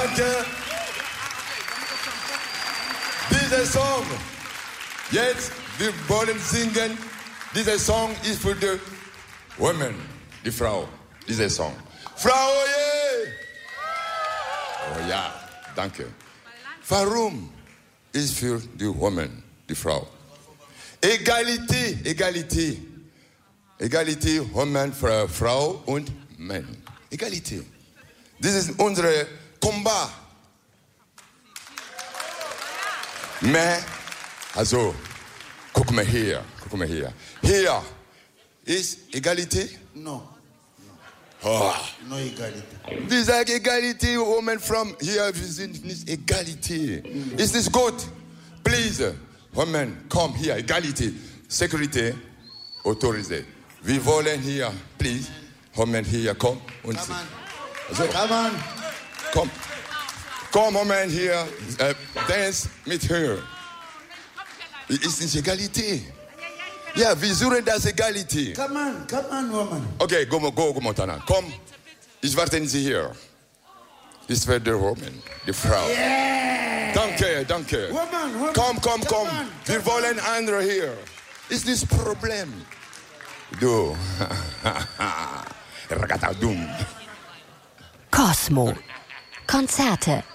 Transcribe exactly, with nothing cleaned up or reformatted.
Danke. Dieser Song, jetzt, wir wollen singen. Dieser Song ist für die Women, die Frau. Dieser Song. Frau, yeah. Oh ja, danke. Warum ist für die Women, die Frau? Egalität, Egalität. Egalität, Women, Frau und Mann. Egalität. Das ist unser Combat. Mais, also, guck mal hier, guck mal hier. Hier ist Egalität? No. Oh. No Egalität. Wir sagen Egalität, Women from hier, wir sind nicht Egalität. Mm. Ist nicht gut? Please, Women, komm hier, Egalität. Security, autorisé. Wir wollen hier, please, Women hier, komm. Und Come on. Also, Come on. Komm. Komm, Moment hier. Äh, dance mit her. Ist nicht Egalität. Ja, wir suchen das Egalität. Come on, come on, woman. Okay, go, go, go, Montana. Komm, ich warte Sie hier. Ist für die Woman, die Frau. Yeah. Danke, danke. Woman, woman. Komm, komm, komm. On, Wir wollen andere hier. Ist das Problem? Du. Ragazadum. Cosmo. Konzerte